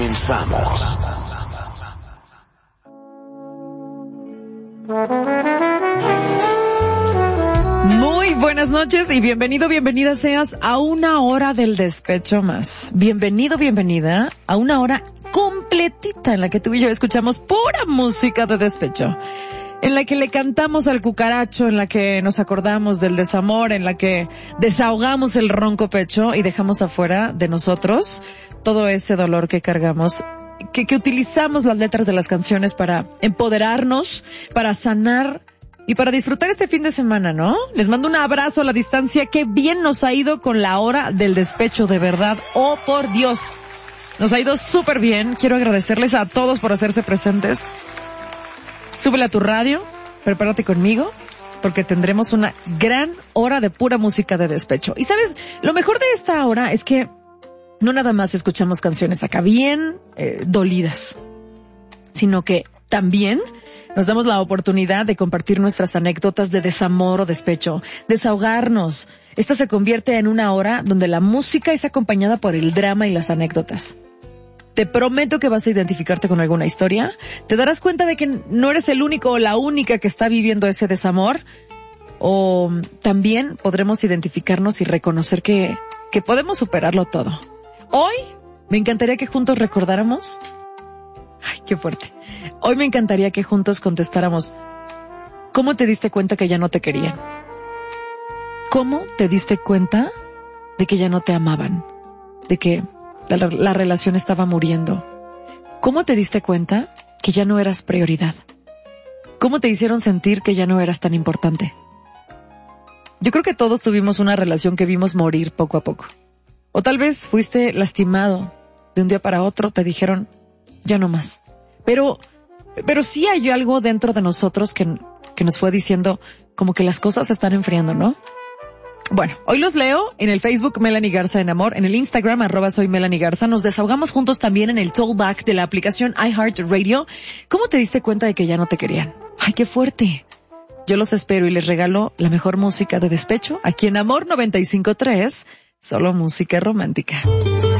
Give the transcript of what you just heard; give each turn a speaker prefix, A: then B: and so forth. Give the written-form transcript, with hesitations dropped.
A: Comenzamos.
B: Muy buenas noches y bienvenida seas a una hora del despecho más. Bienvenida a una hora completita en la que tú y yo escuchamos pura música de despecho. En la que le cantamos al cucaracho, en la que nos acordamos del desamor, en la que desahogamos el ronco pecho y dejamos afuera de nosotros todo ese dolor que cargamos, que utilizamos las letras de las canciones para empoderarnos, para sanar y para disfrutar este fin de semana, ¿no? Les mando un abrazo a la distancia. Qué bien nos ha ido con la hora del despecho, de verdad. ¡Oh, por Dios! Nos ha ido súper bien. Quiero agradecerles a todos por hacerse presentes. Súbele a tu radio, prepárate conmigo, porque tendremos una gran hora de pura música de despecho. Y ¿sabes? Lo mejor de esta hora es que no nada más escuchamos canciones acá bien dolidas, sino que también nos damos la oportunidad de compartir nuestras anécdotas de desamor o despecho, desahogarnos. Esta se convierte en una hora donde la música es acompañada por el drama y las anécdotas. Te prometo que vas a identificarte con alguna historia. Te darás cuenta de que no eres el único o la única que está viviendo ese desamor. O también podremos identificarnos y reconocer que podemos superarlo todo. Hoy me encantaría que juntos recordáramos... ¡Ay, qué fuerte! Hoy me encantaría que juntos contestáramos: ¿cómo te diste cuenta que ya no te querían? ¿Cómo te diste cuenta de que ya no te amaban? De que la relación estaba muriendo. ¿Cómo te diste cuenta que ya no eras prioridad? ¿Cómo te hicieron sentir que ya no eras tan importante? Yo creo que todos tuvimos una relación que vimos morir poco a poco. O tal vez fuiste lastimado. De un día para otro te dijeron, ya no más. Pero sí hay algo dentro de nosotros que nos fue diciendo como que las cosas se están enfriando, ¿no? Bueno, hoy los leo en el Facebook Melanie Garza en Amor, en el Instagram @soy Melanie Garza. Nos desahogamos juntos también en el Tollback de la aplicación iHeartRadio. ¿Cómo te diste cuenta de que ya no te querían? ¡Ay, qué fuerte! Yo los espero y les regalo la mejor música de despecho aquí en Amor 95.3, solo música romántica.